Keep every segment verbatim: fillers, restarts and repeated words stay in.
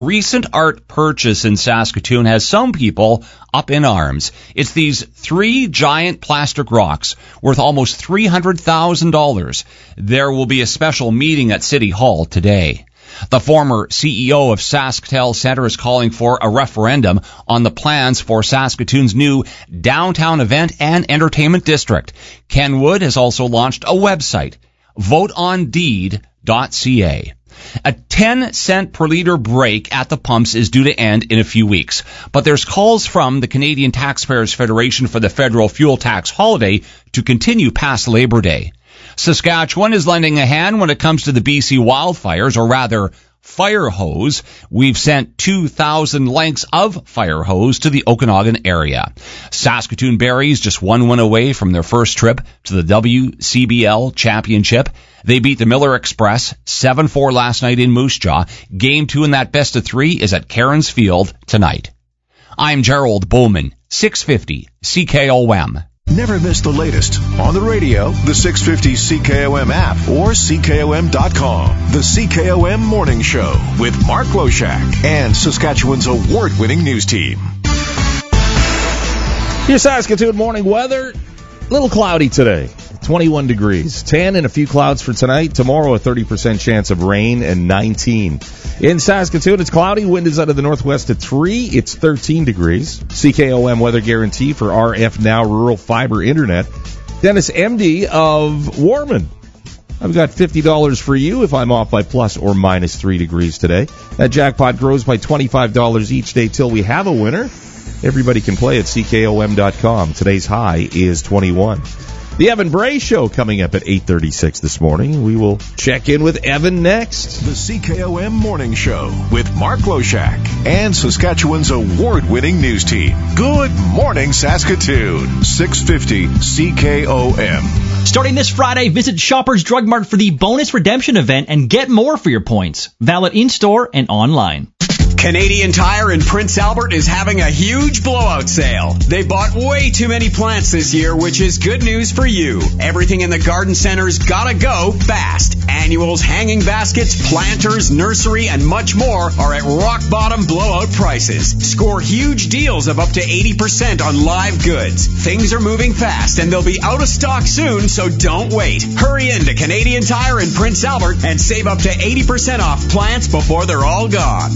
recent art purchase in Saskatoon has some people up in arms. It's these three giant plastic rocks worth almost three hundred thousand dollars. There will be a special meeting at City Hall today. The former C E O of SaskTel Centre is calling for a referendum on the plans for Saskatoon's new downtown event and entertainment district. Ken Wood has also launched a website, vote on deed dot c a. A ten cent per litre break at the pumps is due to end in a few weeks, but there's calls from the Canadian Taxpayers Federation for the federal fuel tax holiday to continue past Labor Day. Saskatchewan is lending a hand when it comes to the B C wildfires, or rather, fire hose. We've sent two thousand lengths of fire hose to the Okanagan area. Saskatoon Berries just one win away from their first trip to the W C B L Championship. They beat the Miller Express seven four last night in Moose Jaw. Game two in that best of three is at Cairns Field tonight. I'm Gerald Bowman, six fifty C K O M. Never miss the latest on the radio, the six fifty C K O M app, or C K O M dot com. The C K O M Morning Show with Mark Loshak and Saskatchewan's award-winning news team. Your Saskatoon morning weather, a little cloudy today. twenty-one degrees. ten and a few clouds for tonight. Tomorrow, a thirty percent chance of rain and nineteen. In Saskatoon, it's cloudy. Wind is out of the northwest at three. It's thirteen degrees. C K O M weather guarantee for R F Now Rural Fiber Internet. Dennis M D of Warman. I've got fifty dollars for you if I'm off by plus or minus three degrees today. That jackpot grows by twenty-five dollars each day till we have a winner. Everybody can play at C K O M dot com. Today's high is twenty-one. The Evan Bray Show coming up at eight thirty-six this morning. We will check in with Evan next. The C K O M Morning Show with Mark Loshak and Saskatchewan's award-winning news team. Good morning, Saskatoon. six fifty C K O M. Starting this Friday, visit Shoppers Drug Mart for the bonus redemption event and get more for your points. Valid in-store and online. Canadian Tire in Prince Albert is having a huge blowout sale. They bought way too many plants this year, which is good news for you. Everything in the garden center's gotta go fast. Annuals, hanging baskets, planters, nursery, and much more are at rock bottom blowout prices. Score huge deals of up to eighty percent on live goods. Things are moving fast and they'll be out of stock soon, so don't wait. Hurry into Canadian Tire in Prince Albert and save up to eighty percent off plants before they're all gone.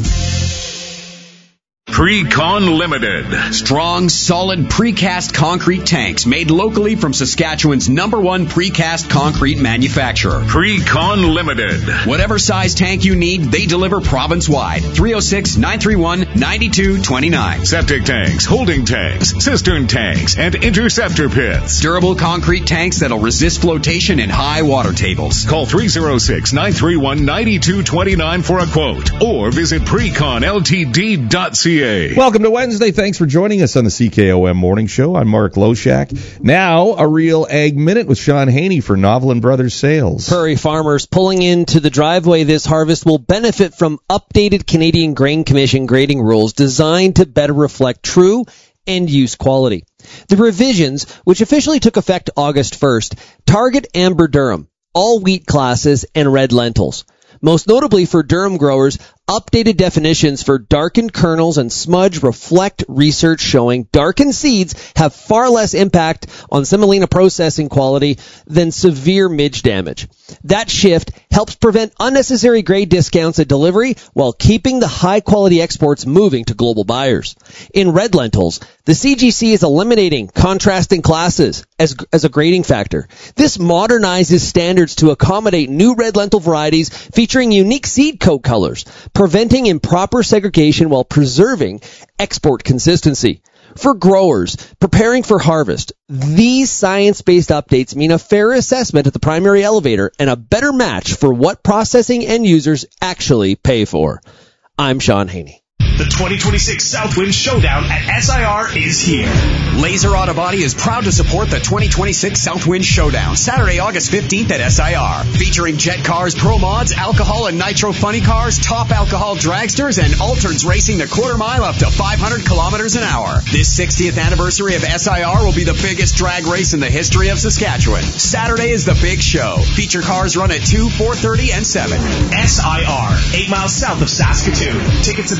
Precon Limited. Strong, solid precast concrete tanks made locally from Saskatchewan's number one precast concrete manufacturer. Precon Limited. Whatever size tank you need, they deliver province-wide. three oh six, nine three one, nine two two nine. Septic tanks, holding tanks, cistern tanks, and interceptor pits. Durable concrete tanks that'll resist flotation in high water tables. Call three oh six, nine three one, nine two two nine for a quote or visit precon L T D dot C A. Welcome to Wednesday. Thanks for joining us on the C K O M Morning Show. I'm Mark Loshak. Now, a Real Ag Minute with Sean Haney for Novelin Brothers Sales. Prairie farmers pulling into the driveway this harvest will benefit from updated Canadian Grain Commission grading rules designed to better reflect true end-use quality. The revisions, which officially took effect August first, target amber durum, all wheat classes, and red lentils. Most notably for durum growers, updated definitions for darkened kernels and smudge reflect research showing darkened seeds have far less impact on semolina processing quality than severe midge damage. That shift helps prevent unnecessary grade discounts at delivery while keeping the high-quality exports moving to global buyers. In red lentils, the C G C is eliminating contrasting classes as, as a grading factor. This modernizes standards to accommodate new red lentil varieties featuring unique seed coat colors, preventing improper segregation while preserving export consistency. For growers preparing for harvest, these science-based updates mean a fair assessment at the primary elevator and a better match for what processing end users actually pay for. I'm Sean Haney. The twenty twenty-six Southwind Showdown at S I R is here. Laser Auto Body is proud to support the twenty twenty-six Southwind Showdown, Saturday, August fifteenth at S I R. Featuring Jet Cars, Pro Mods, Alcohol and Nitro Funny Cars, Top Alcohol Dragsters, and Altereds racing the quarter mile up to five hundred kilometers an hour. This sixtieth anniversary of S I R will be the biggest drag race in the history of Saskatchewan. Saturday is the big show. Feature cars run at two, four thirty, and seven. S I R, eight miles south of Saskatoon. Tickets